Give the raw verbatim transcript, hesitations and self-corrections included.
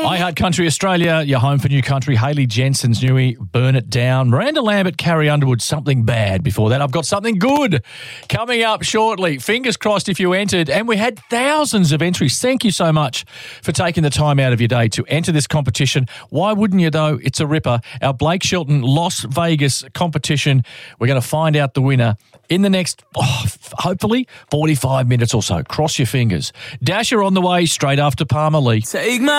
I Heart Country Australia, your home for new country. Hayley Jensen's newie, Burn It Down. Miranda Lambert, Carrie Underwood, Something Bad. Before that, I've got something good coming up shortly. Fingers crossed if you entered. And we had thousands of entries. Thank you so much for taking the time out of your day to enter this competition. Why wouldn't you, though? It's a ripper. Our Blake Shelton Las Vegas competition. We're going to find out the winner in the next, oh, hopefully, forty-five minutes or so. Cross your fingers. Dasher on the way straight after Palmer Lee. Take my